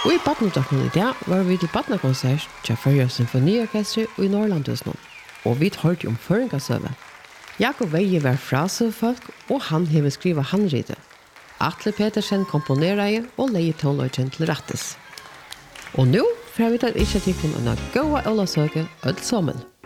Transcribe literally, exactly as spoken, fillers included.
Og i Badnudakon i dag var vi til Badnakonsert til Førja Symfoniorkestret og i Norrlandhusen. Og vi hørte om Føringasøve. Jakob Veie var frasøvfolk, og han har skrivet handrite. Atle Petersen komponerer og leier tonløyken til rettes. Og nå får vi til ikke til å gå av Ølasøke ødel sammen.